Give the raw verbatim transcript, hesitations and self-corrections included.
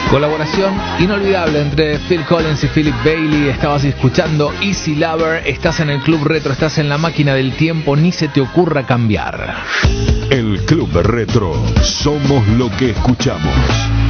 Colaboración inolvidable entre Phil Collins y Philip Bailey. Estabas escuchando Easy Lover. Estás en el Club Retro, estás en la máquina del tiempo. Ni se te ocurra cambiar. El Club Retro. Somos lo que escuchamos.